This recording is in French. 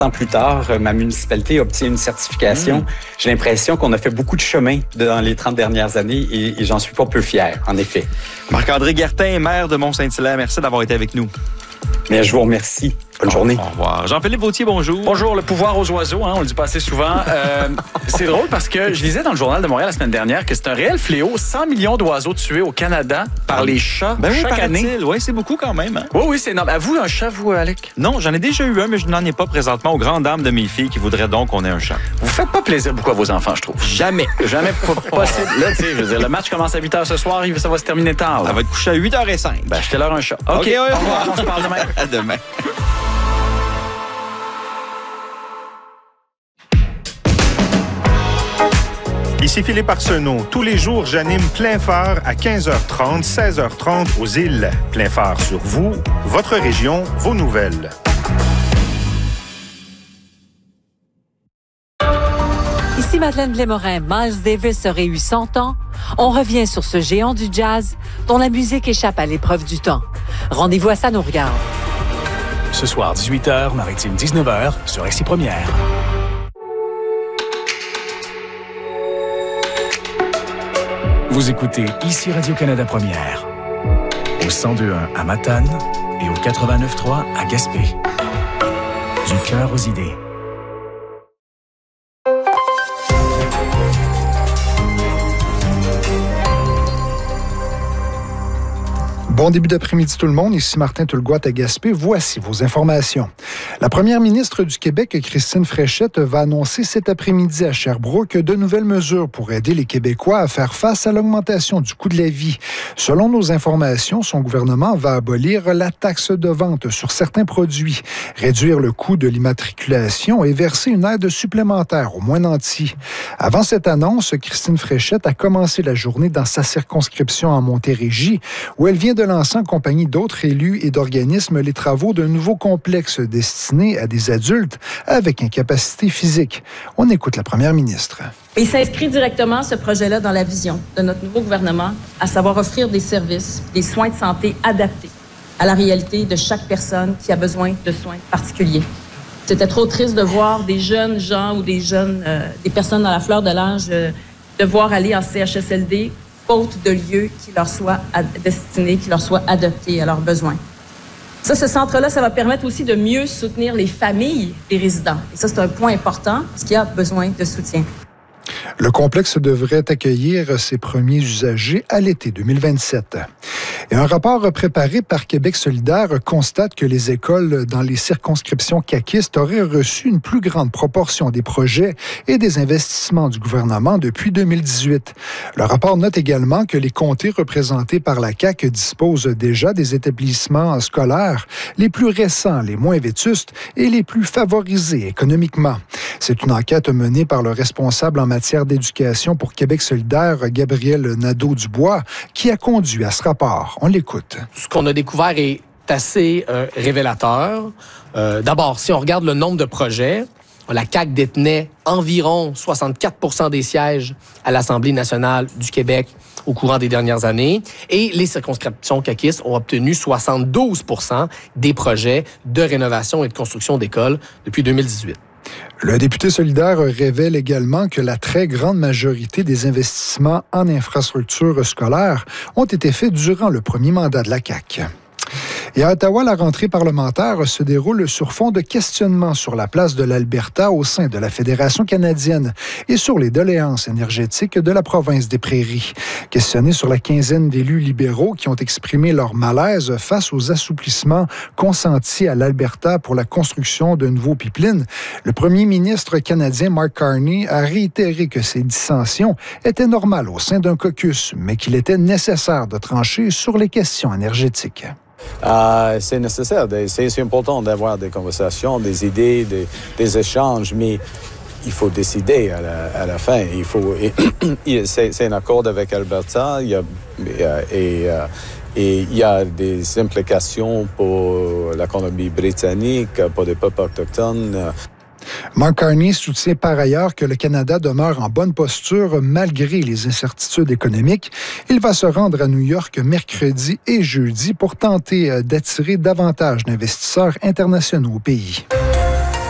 ans plus tard, ma municipalité obtient une certification. J'ai l'impression qu'on a fait beaucoup de chemin dans les 30 dernières années et j'en suis pas peu fier, en effet. Marc-André Guertin, maire de Mont-Saint-Hilaire, merci d'avoir été avec nous. Mais je vous remercie. Bonne journée. Au revoir. Jean-Philippe Vautier, bonjour. Bonjour, le pouvoir aux oiseaux, on le dit pas assez souvent. C'est drôle parce que je lisais dans le Journal de Montréal la semaine dernière que c'est un réel fléau, 100 millions d'oiseaux tués au Canada par les chats chaque année. Oui, c'est beaucoup quand même. Hein? Oui, c'est énorme. Avez-vous un chat, vous, Alec? Non, j'en ai déjà eu un, mais je n'en ai pas présentement aux grandes dames de mes filles qui voudraient donc qu'on ait un chat. Vous faites pas plaisir beaucoup à vos enfants, je trouve. Jamais. Jamais possible. Là, tu sais, je veux dire, le match commence à 8h ce soir, ça va se terminer tard. Là. Ça va être couché à 8h05. Ben, achetez-leur un chat. OK, au revoir, on se parle demain. À demain. Ici Philippe Arsenault. Tous les jours, j'anime Plein Phare à 15h30, 16h30 aux îles. Plein Phare sur vous, votre région, vos nouvelles. Ici Madeleine Blais-Morin. Miles Davis aurait eu 100 ans. On revient sur ce géant du jazz dont la musique échappe à l'épreuve du temps. Rendez-vous à Ça nous regarde. Ce soir, 18h, Maritime 19h, sur RCI Première. Vous écoutez ici Radio-Canada Première, au 102.1 à Matane et au 89.3 à Gaspé. Du cœur aux idées. Bon début d'après-midi tout le monde, ici Martin Tulgoat à Gaspé. Voici vos informations. La première ministre du Québec, Christine Fréchette, va annoncer cet après-midi à Sherbrooke de nouvelles mesures pour aider les Québécois à faire face à l'augmentation du coût de la vie. Selon nos informations, son gouvernement va abolir la taxe de vente sur certains produits, réduire le coût de l'immatriculation et verser une aide supplémentaire aux moins nantis. Avant cette annonce, Christine Fréchette a commencé la journée dans sa circonscription en Montérégie, où elle vient de lancer en compagnie d'autres élus et d'organismes les travaux d'un nouveau complexe destiné à des adultes avec incapacité physique. On écoute la première ministre. Il s'inscrit directement, ce projet-là, dans la vision de notre nouveau gouvernement, à savoir offrir des services, des soins de santé adaptés à la réalité de chaque personne qui a besoin de soins particuliers. C'était trop triste de voir des jeunes gens ou des personnes dans la fleur de l'âge devoir aller en CHSLD faute de lieux qui leur soient destinés, qui leur soient adaptés à leurs besoins. Ça, ce centre-là, ça va permettre aussi de mieux soutenir les familles des résidents. Et ça, c'est un point important parce qu'il y a besoin de soutien. Le complexe devrait accueillir ses premiers usagers à l'été 2027. Et un rapport préparé par Québec solidaire constate que les écoles dans les circonscriptions caquistes auraient reçu une plus grande proportion des projets et des investissements du gouvernement depuis 2018. Le rapport note également que les comtés représentés par la CAQ disposent déjà des établissements scolaires les plus récents, les moins vétustes et les plus favorisés économiquement. C'est une enquête menée par le responsable en matière d'éducation pour Québec solidaire, Gabriel Nadeau-Dubois, qui a conduit à ce rapport. On l'écoute. Ce qu'on a découvert est assez révélateur. D'abord, si on regarde le nombre de projets, la CAQ détenait environ 64% des sièges à l'Assemblée nationale du Québec au courant des dernières années. Et les circonscriptions caquistes ont obtenu 72% des projets de rénovation et de construction d'écoles depuis 2018. Le député solidaire révèle également que la très grande majorité des investissements en infrastructures scolaires ont été faits durant le premier mandat de la CAQ. Et à Ottawa, la rentrée parlementaire se déroule sur fond de questionnements sur la place de l'Alberta au sein de la Fédération canadienne et sur les doléances énergétiques de la province des Prairies. Questionné sur la quinzaine d'élus libéraux qui ont exprimé leur malaise face aux assouplissements consentis à l'Alberta pour la construction de nouveaux pipelines, le premier ministre canadien Mark Carney a réitéré que ces dissensions étaient normales au sein d'un caucus, mais qu'il était nécessaire de trancher sur les questions énergétiques. C'est nécessaire, c'est important d'avoir des conversations, des idées, des échanges, mais il faut décider à la fin. C'est un accord avec Alberta, et il y a des implications pour l'économie britannique, pour les peuples autochtones. Mark Carney soutient par ailleurs que le Canada demeure en bonne posture malgré les incertitudes économiques. Il va se rendre à New York mercredi et jeudi pour tenter d'attirer davantage d'investisseurs internationaux au pays.